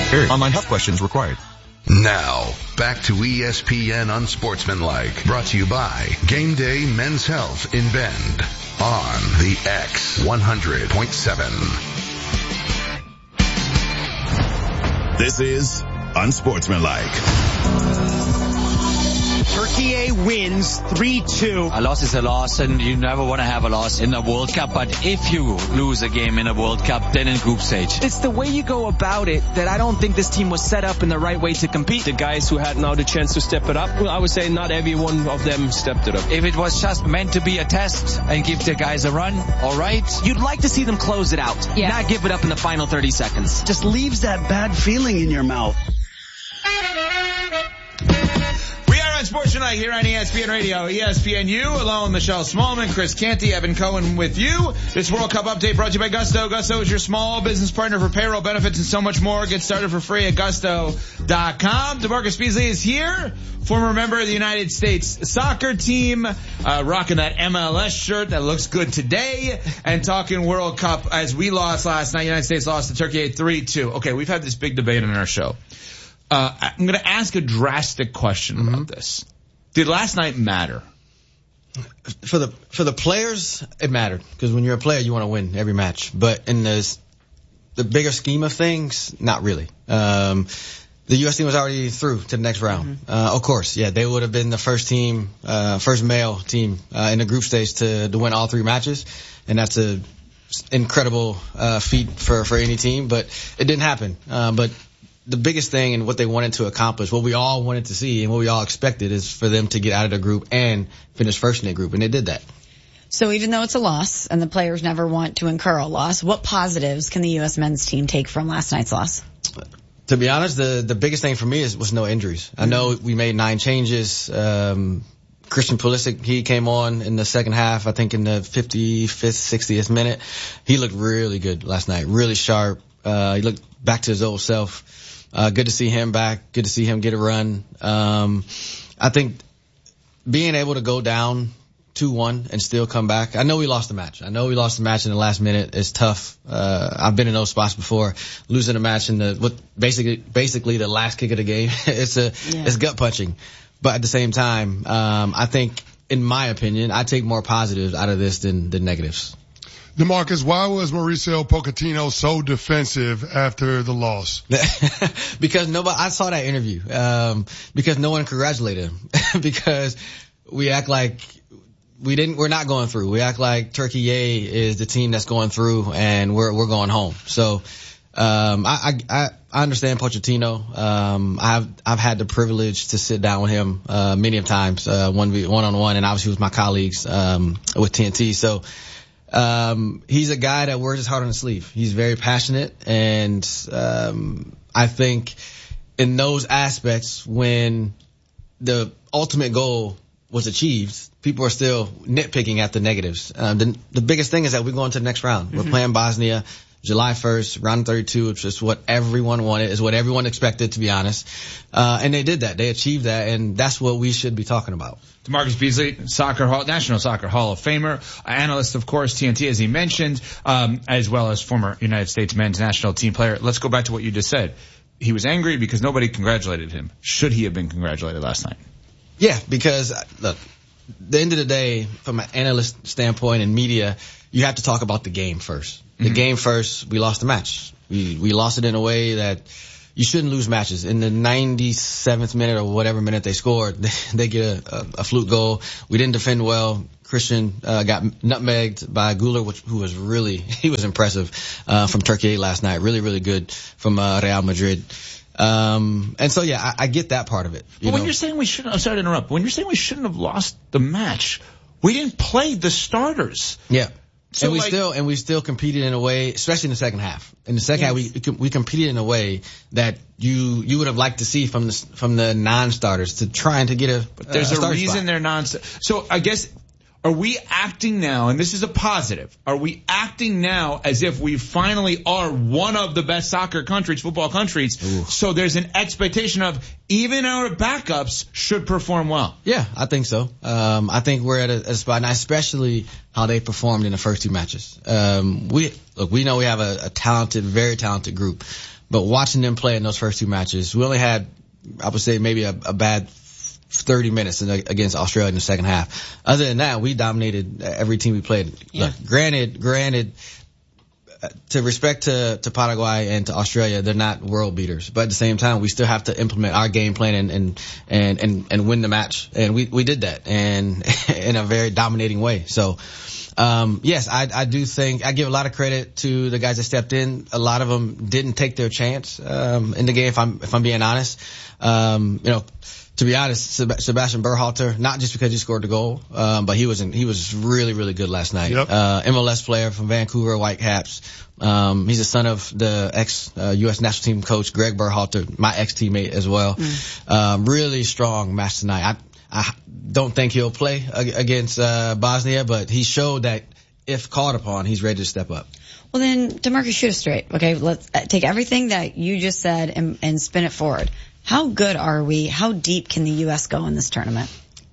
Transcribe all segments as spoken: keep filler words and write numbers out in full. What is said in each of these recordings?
Period. Online health questions required. Now, back to E S P N Unsportsmanlike, brought to you by Game Day Men's Health in Bend on the X one hundred point seven. This is Unsportsmanlike. Turkey wins three two. A loss is a loss, and you never want to have a loss in a World Cup. But if you lose a game in a World Cup, then in group stage. It's the way you go about it that I don't think this team was set up in the right way to compete. The guys who had now the chance to step it up, well, I would say not every one of them stepped it up. If it was just meant to be a test and give the guys a run, all right. You'd like to see them close it out, yeah. not give it up in the final thirty seconds. Just leaves that bad feeling in your mouth. Unsportsmanlike here on E S P N Radio, E S P N U, along with Michelle Smallman, Chris Canty, Evan Cohen with you. This World Cup update brought to you by Gusto. Gusto is your small business partner for payroll, benefits, and so much more. Get started for free at gusto dot com. DeMarcus Beasley is here, former member of the United States soccer team, uh, rocking that M L S shirt that looks good today, and talking World Cup as we lost last night. United States lost to Turkey three two. Okay, we've had this big debate on our show. Uh, I'm going to ask a drastic question mm-hmm. about this. Did last night matter? For the for the players, it mattered because when you're a player, you want to win every match. But in the the bigger scheme of things, not really. Um, the U S team was already through to the next round. Mm-hmm. Uh, of course, yeah, they would have been the first team, uh, first male team uh, in the group stage to to win all three matches, and that's a incredible uh, feat for for any team. But it didn't happen. Uh, but the biggest thing and what they wanted to accomplish, what we all wanted to see and what we all expected is for them to get out of the group and finish first in the group, and they did that. So even though it's a loss and the players never want to incur a loss, what positives can the U S men's team take from last night's loss? To be honest, the the biggest thing for me is was no injuries. I know we made nine changes. Um, Christian Pulisic, he came on in the second half, I think in the fifty-fifth, sixtieth minute. He looked really good last night, really sharp. Uh, he looked back to his old self. Uh, good to see him back. Good to see him get a run. Um, I think being able to go down two one and still come back. I know we lost the match. I know we lost the match in the last minute. It's tough. Uh, I've been in those spots before. Losing a match in the, what basically, basically the last kick of the game. it's a, yeah. it's gut punching. But at the same time, um, I think, in my opinion, I take more positives out of this than, than negatives. DeMarcus, why was Mauricio Pochettino so defensive after the loss? Because nobody, I saw that interview, um, because no one congratulated him. Because we act like we didn't, we're not going through. We act like Turkey is the team that's going through and we're, we're going home. So, um, I, I, I understand Pochettino. Um, I've, I've had the privilege to sit down with him, uh, many of times, uh, one, one on one, and obviously with my colleagues, um, with T N T. So, Um, he's a guy that wears his heart on his sleeve. He's very passionate, and um, I think in those aspects, when the ultimate goal was achieved, people are still nitpicking at the negatives. Um, the, the biggest thing is that we're going to the next round. Mm-hmm. We're playing Bosnia July first, round thirty-two, which is what everyone wanted, is what everyone expected, to be honest. Uh, and they did that. They achieved that, and that's what we should be talking about. DeMarcus Beasley, soccer hall, National Soccer Hall of Famer, analyst, of course, T N T, as he mentioned, um, as well as former United States men's national team player. Let's go back to what you just said. He was angry because nobody congratulated him. Should he have been congratulated last night? Yeah, because, look, at the end of the day, from an analyst standpoint and media, you have to talk about the game first. The mm-hmm. game first, we lost the match. We, we lost it in a way that you shouldn't lose matches. In the ninety-seventh minute or whatever minute they scored, they, they get a, a, a fluke goal. We didn't defend well. Christian uh, got nutmegged by Güler, which, who was really, he was impressive uh, from Turkey last night. Really, really good from uh, Real Madrid. Um, and so, yeah, I, I get that part of it. You but when know? you're saying we shouldn't, I'm sorry to interrupt, when you're saying we shouldn't have lost the match, we didn't play the starters. Yeah. So and we like, still, and we still competed in a way, especially in the second half. In the second yes. half, we, we competed in a way that you, you would have liked to see from the, from the non-starters to trying to get a, but there's a, a reason spot. they're non, so I guess, Are we acting now, and this is a positive, are we acting now as if we finally are one of the best soccer countries, football countries, Ooh. So there's an expectation of even our backups should perform well? Yeah, I think so. Um, I think we're at a, a spot, and especially how they performed in the first two matches. Um, we, look, we know we have a, a talented, very talented group, but watching them play in those first two matches, we only had, I would say, maybe a, a bad thirty minutes in, against Australia in the second half. Other than that, we dominated every team we played. Yeah. Look, granted, granted, uh, to respect to, to Paraguay and to Australia, they're not world beaters. But at the same time, we still have to implement our game plan and, and, and, and, and win the match. And we, we did that and in a very dominating way. So, um, yes, I, I do think I give a lot of credit to the guys that stepped in. A lot of them didn't take their chance, um, in the game, if I'm, if I'm being honest. Um, you know, to be honest, Sebastian Berhalter, not just because he scored the goal, um, but he was in, he was really, really good last night. Yep. Uh, M L S player from Vancouver Whitecaps. Um, he's the son of the ex, uh, U S national team coach, Greg Berhalter, my ex-teammate as well. Mm. Um, really strong match tonight. I, I don't think he'll play against, uh, Bosnia, but he showed that if called upon, he's ready to step up. Well then, DeMarcus, shoot us straight. Okay, let's take everything that you just said and, and spin it forward. How good are we? How deep can the U S go in this tournament?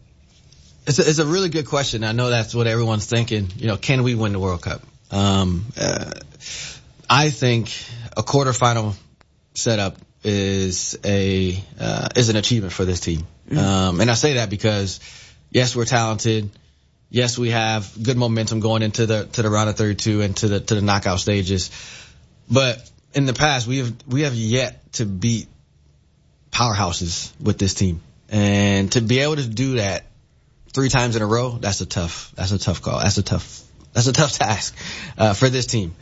It's a, it's a really good question. I know that's what everyone's thinking. You know, can we win the World Cup? Um, uh, I think a quarterfinal setup is a uh, is an achievement for this team. Mm-hmm. Um, and I say that because, yes, we're talented. Yes, we have good momentum going into the to the round of thirty-two and to the to the knockout stages. But in the past, we have we have yet to beat powerhouses with this team, and to be able to do that three times in a row, that's a tough, that's a tough call. That's a tough, that's a tough task, uh, for this team.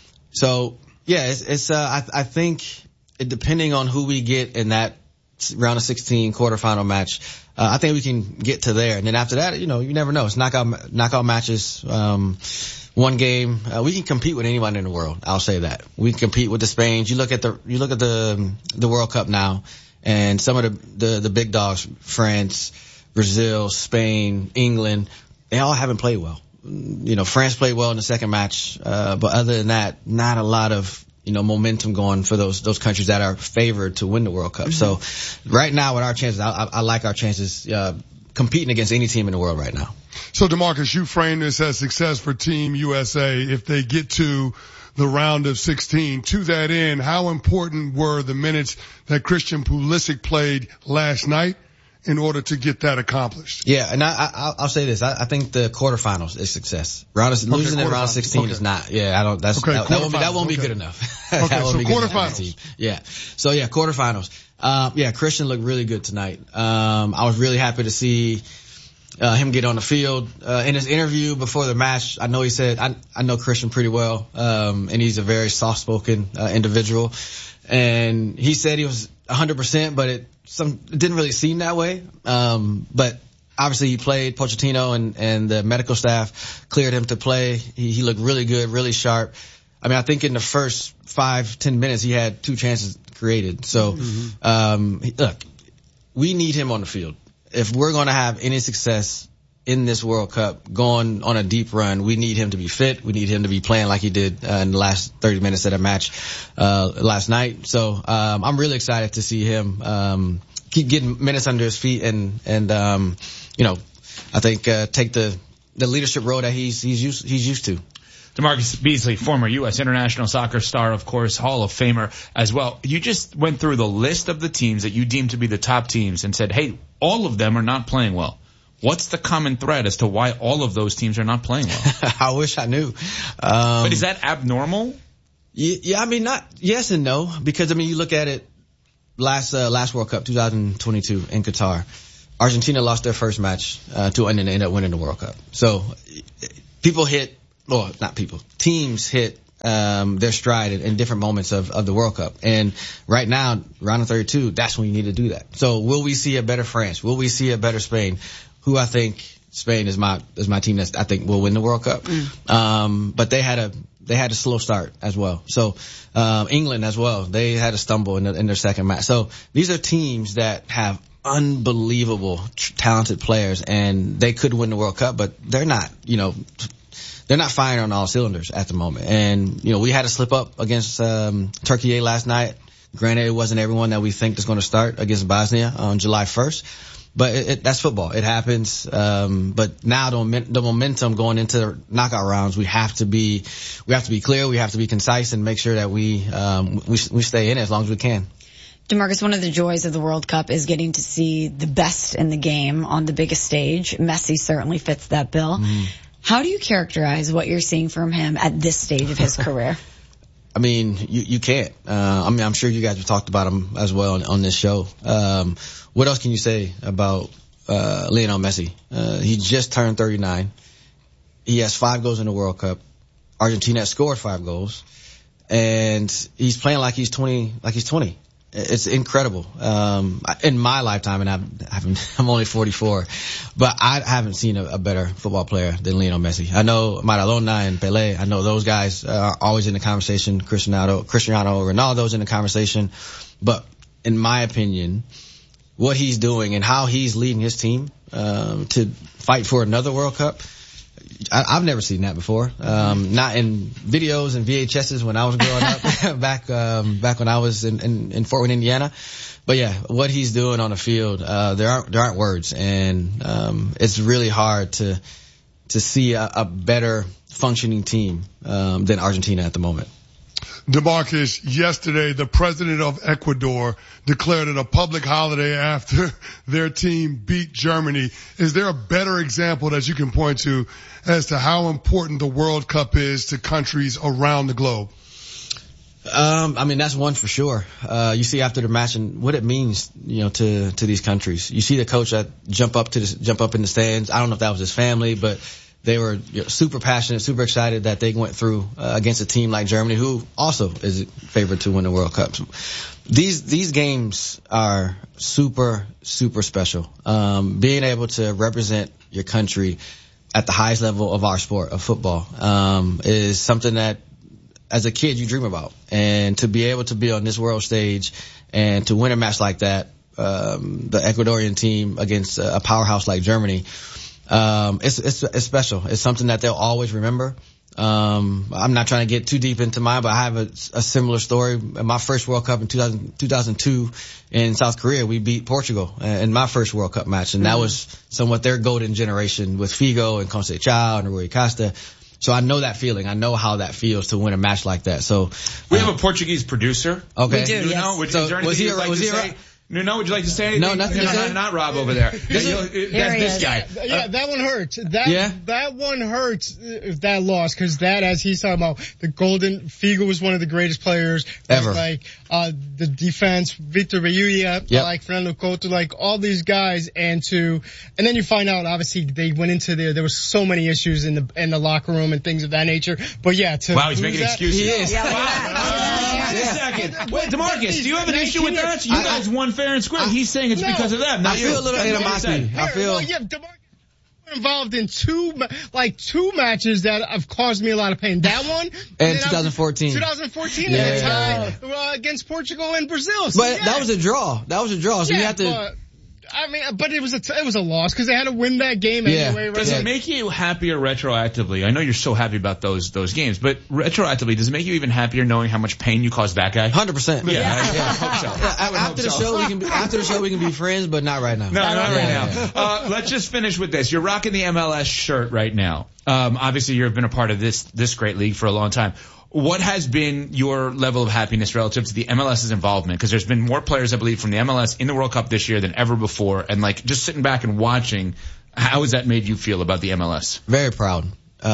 So yeah, it's, it's, uh, I, I think it, depending on who we get in that round of sixteen quarterfinal match, uh, I think we can get to there. And then after that, you know, you never know. It's knockout, knockout matches. Um, one game, uh, we can compete with anyone in the world. I'll say that. We can compete with the Spains. You look at the, you look at the, the World Cup now. And some of the, the, the big dogs, France, Brazil, Spain, England, they all haven't played well. You know, France played well in the second match, uh, but other than that, not a lot of, you know, momentum going for those, those countries that are favored to win the World Cup. Mm-hmm. So right now with our chances, I, I, I like our chances, uh, competing against any team in the world right now. So DeMarcus, you frame this as success for Team U S A if they get to the round of sixteen. To that end, how important were the minutes that Christian Pulisic played last night in order to get that accomplished? Yeah, and I, I, I'll say this. I, I think the quarterfinals is success. Round of, okay, losing in round sixteen okay. is not. Yeah, I don't. That's okay, that, that won't be that won't okay. be good enough. Okay, that so quarterfinals. Yeah. So yeah, quarterfinals. Um, yeah, Christian looked really good tonight. Um, I was really happy to see Uh, him get on the field. Uh, in his interview before the match, I know he said, I, I know Christian pretty well, um, and he's a very soft-spoken, uh, individual. And he said he was one hundred percent, but it, some, it didn't really seem that way. Um, but obviously he played. Pochettino and, and the medical staff cleared him to play. He, he looked really good, really sharp. I mean, I think in the first five, ten minutes he had two chances created. So, mm-hmm. um, look, we need him on the field. If we're going to have any success in this World Cup, going on a deep run, we need him to be fit. We need him to be playing like he did uh, in the last thirty minutes of the match uh, last night. So um, I'm really excited to see him um, keep getting minutes under his feet and and um, you know, I think uh, take the the leadership role that he's he's used he's used to. DeMarcus Beasley, former U S international soccer star, of course, Hall of Famer as well. You just went through the list of the teams that you deem to be the top teams and said, hey, all of them are not playing well. What's the common thread as to why all of those teams are not playing well? I wish I knew. Um, but is that abnormal? Yeah, yeah, I mean, not yes and no, because I mean, you look at it last uh, last World Cup, twenty twenty-two in Qatar. Argentina lost their first match uh, to and ended up winning the World Cup. So people hit. Well, not people. Teams hit um, their stride in, in different moments of, of the World Cup. And right now, round of thirty-two, that's when you need to do that. So will we see a better France? Will we see a better Spain? Who I think Spain is my is my team that I think will win the World Cup. Mm. Um, but they had a they had a slow start as well. So um, England as well, they had a stumble in, the, in their second match. So these are teams that have unbelievable, talented players, and they could win the World Cup, but they're not, you know, they're not firing on all cylinders at the moment. And, you know, we had to slip up against um, Turkey last night. Granted, it wasn't everyone that we think is going to start against Bosnia on July first. But it, it, that's football. It happens. Um, but now the, the momentum going into the knockout rounds, we have to be, we have to be clear. We have to be concise and make sure that we, um, we, we stay in it as long as we can. DeMarcus, one of the joys of the World Cup is getting to see the best in the game on the biggest stage. Messi certainly fits that bill. Mm. How do you characterize what you're seeing from him at this stage of his career? I mean, you, you can't. Uh, I mean, I'm sure you guys have talked about him as well on, on this show. Um, what else can you say about, uh, Lionel Messi? Uh, he just turned thirty-nine. He has five goals in the World Cup. Argentina has scored five goals. And he's playing like he's twenty, like he's twenty. It's incredible. Um, in my lifetime, and I'm, I'm only forty-four, but I haven't seen a, a better football player than Lionel Messi. I know Maradona and Pelé. I know those guys are always in the conversation. Cristiano, Cristiano Ronaldo's in the conversation. But in my opinion, what he's doing and how he's leading his team, um, to fight for another World Cup, I, I've never seen that before. Um, not in videos and V H S's when I was growing up, back, um, back when I was in, in, in Fort Wayne, Indiana. But yeah, what he's doing on the field, uh, there aren't, there aren't words. And, um, it's really hard to, to see a, a better functioning team, um, than Argentina at the moment. DeMarcus, yesterday the president of Ecuador declared it a public holiday after their team beat Germany. Is there a better example that you can point to as to how important the World Cup is to countries around the globe? Um, I mean, that's one for sure. Uh, you see after the match and what it means, you know, to, to these countries. You see the coach that jump up to the, jump up in the stands. I don't know if that was his family, but they were, you know, super passionate, super excited that they went through uh, against a team like Germany, who also is favored to win the World Cup. These these games are super, super special. Um, being able to represent your country at the highest level of our sport, of football, um, is something that as a kid you dream about. And to be able to be on this world stage and to win a match like that, um, the Ecuadorian team against a powerhouse like Germany, Um, it's, it's, it's special. It's something that they'll always remember. Um, I'm not trying to get too deep into mine, but I have a, a similar story. In my first World Cup in two thousand, two thousand two in South Korea, we beat Portugal in my first World Cup match. And that was somewhat their golden generation with Figo and Conceição and Rui Costa. So I know that feeling. I know how that feels to win a match like that. So we uh, have a Portuguese producer. Okay. We do, you yes. know, which, so is there was he, like was he, say? No, no, would you like to say anything? No, nothing no, to say. Not, not Rob over there. This yeah, is, that's this guy. Yeah, uh, that one hurts. That, yeah? that one hurts if that loss, cause that, as he's talking about, the golden, Figo was one of the greatest players. Ever. Like, uh, the defense, Victor Belluia, yep. like Fernando Couto, like all these guys, and to, and then you find out, obviously, they went into there, there was so many issues in the, in the locker room and things of that nature. But yeah, to Wow, he's making that, excuses. He is. Yeah, Wow. yeah. Wait a second. Wait, DeMarcus, do you have an issue with that? You I, guys won fair and square. I, He's saying it's no, because of them, not I you. feel a little animosity. I feel. Well, yeah, DeMarcus involved in two, like two matches that have caused me a lot of pain. That one and twenty fourteen. twenty fourteen, yeah. and the tie uh, against Portugal and Brazil. So, But yeah. that was a draw. That was a draw. So yeah, you have to. But, I mean, but it was a t- it was a loss because they had to win that game Yeah. anyway. Right? Does Yeah. it make you happier retroactively? I know you're so happy about those those games, but retroactively, does it make you even happier knowing how much pain you caused that guy? one hundred percent. Yeah, Yeah. I, I hope so. I would After hope the so. show, we can be, after the show we can be friends, but not right now. No, not Yeah, right yeah, now. yeah. Uh, let's just finish with this. You're rocking the M L S shirt right now. Um, obviously, you've been a part of this this great league for a long time. What has been your level of happiness relative to the MLS's involvement? Because there's been more players, I believe, from the M L S in the World Cup this year than ever before. And like just sitting back and watching, how has that made you feel about the M L S? Very proud.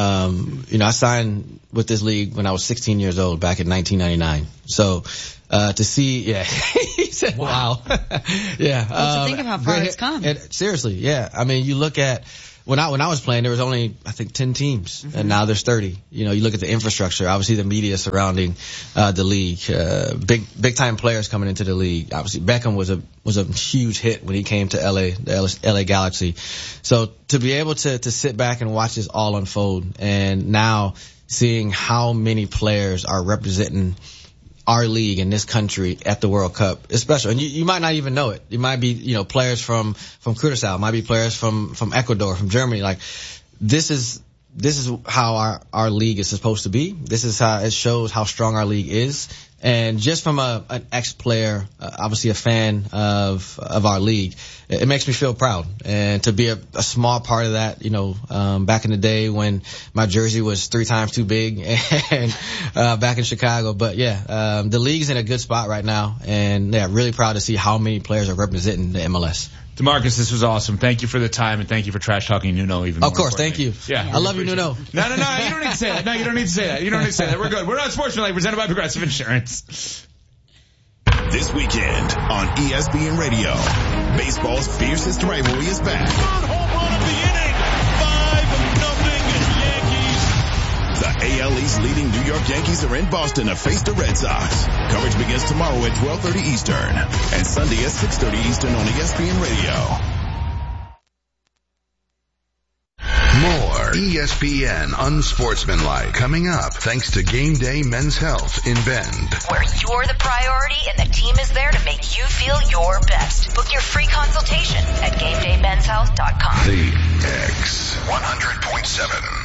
Um, you know, I signed with this league when I was sixteen years old back in nineteen ninety-nine. So, uh, to see, yeah, he said, wow. yeah. Well, to um, think of how far great- it's come. It, seriously, yeah. I mean, you look at, When I, when I was playing, there was only, I think, ten teams, mm-hmm. and now there's thirty. You know, you look at the infrastructure, obviously the media surrounding, uh, the league, uh, big, big time players coming into the league. Obviously, Beckham was a, was a huge hit when he came to L A, the L A Galaxy. So to be able to, to sit back and watch this all unfold, and now seeing how many players are representing our league in this country at the World Cup is special. And you, you might not even know it. You might be, you know, players from, from Curaçao, might be players from, from Ecuador, from Germany. Like, this is, this is how our, our league is supposed to be. This is how it shows how strong our league is. And just from a, an ex-player, uh, obviously a fan of, of our league, it, it makes me feel proud. And to be a, a small part of that, you know, um, back in the day when my jersey was three times too big and, uh, back in Chicago. But yeah, um, the league's in a good spot right now. And yeah, really proud to see how many players are representing the M L S. DeMarcus, this was awesome. Thank you for the time, and thank you for trash talking Nuno even more. Of course, thank you. Yeah, I love you, Nuno. No, no, no, you don't need to say that. No, you don't need to say that. You don't need to say that. We're good. We're on Sportsmanlike, presented by Progressive Insurance. This weekend on E S P N Radio, baseball's fiercest rivalry is back. Third home run of the inning. five nothing Yankees. The A L East leading New York Yankees are in Boston to face the Red Sox. Coverage begins tomorrow at twelve thirty Eastern and Sunday at six thirty Eastern on E S P N Radio. More E S P N Unsportsmanlike coming up thanks to Game Day Men's Health in Bend. Where you're the priority and the team is there to make you feel your best. Book your free consultation at game day men's health dot com. The X one hundred point seven.